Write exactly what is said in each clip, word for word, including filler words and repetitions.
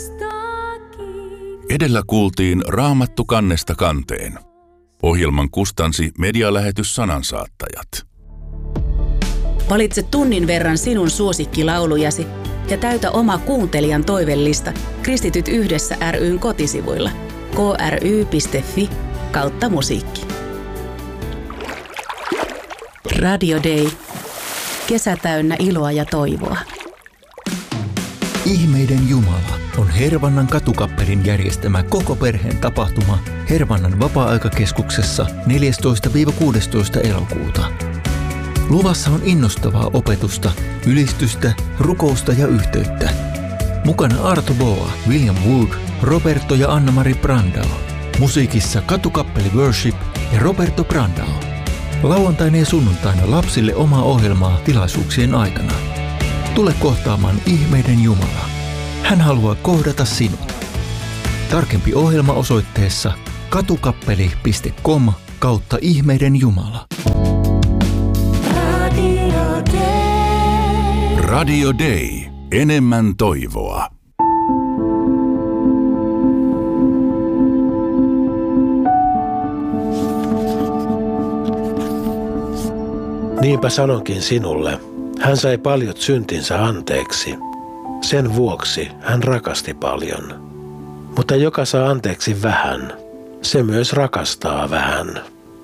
Edellä kuultiin Raamattu kannesta kanteen. Ohjelman kustansi medialähetys Sanansaattajat. Valitse tunnin verran sinun suosikkilaulujasi ja täytä oma kuuntelijan toivellista Kristityt yhdessä ry:n kotisivuilla k r y piste f i kautta musiikki. Radio Day. Kesä täynnä iloa ja toivoa. Ihmeiden Jumala on Hervannan katukappelin järjestämä koko perheen tapahtuma Hervannan vapaa-aikakeskuksessa neljästoista kuudestoista elokuuta. Luvassa on innostavaa opetusta, ylistystä, rukousta ja yhteyttä. Mukana Arto Boa, William Wood, Roberto ja Anna-Mari Brandao. Musiikissa katukappeli Worship ja Roberto Brandao. Lauantaina ja sunnuntaina lapsille omaa ohjelmaa tilaisuuksien aikana. Tule kohtaamaan Ihmeiden Jumala. Hän haluaa kohdata sinut. Tarkempi ohjelma osoitteessa katukappeli piste com kautta Ihmeiden Jumala. Radio Day. Radio Day. Enemmän toivoa. Niinpä sanonkin sinulle, hän sai paljot syntinsä anteeksi. Sen vuoksi hän rakasti paljon. Mutta joka saa anteeksi vähän, se myös rakastaa vähän.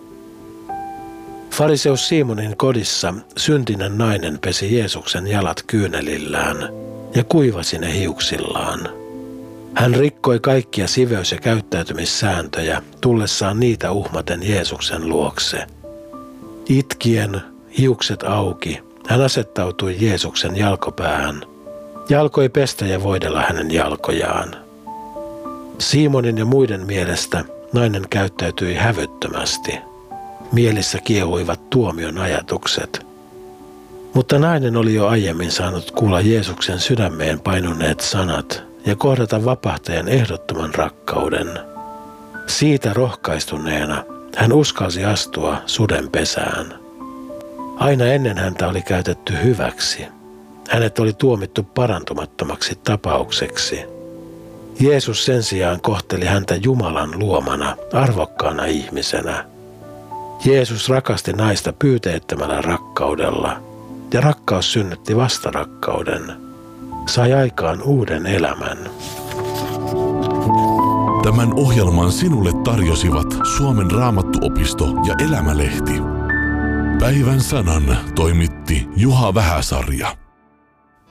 Fariseus Simonin kodissa syntinen nainen pesi Jeesuksen jalat kyynelillään ja kuivasi ne hiuksillaan. Hän rikkoi kaikkia siveys- ja käyttäytymissääntöjä tullessaan niitä uhmaten Jeesuksen luokse. Itkien, hiukset auki, hän asettautui Jeesuksen jalkopäähän ja alkoi pestä ja voidella hänen jalkojaan. Simonin ja muiden mielestä nainen käyttäytyi hävyttömästi. Mielissä kiehuivat tuomion ajatukset. Mutta nainen oli jo aiemmin saanut kuulla Jeesuksen sydämeen painuneet sanat ja kohdata vapahtajan ehdottoman rakkauden. Siitä rohkaistuneena hän uskalsi astua suden pesään. Aina ennen häntä oli käytetty hyväksi. Hänet oli tuomittu parantumattomaksi tapaukseksi. Jeesus sen sijaan kohteli häntä Jumalan luomana, arvokkaana ihmisenä. Jeesus rakasti naista pyyteettömällä rakkaudella, ja rakkaus synnytti vastarakkauden. Sai aikaan uuden elämän. Tämän ohjelman sinulle tarjosivat Suomen Raamattuopisto ja Elämälehti. Päivän sanan toimitti Juha Vähäsarja.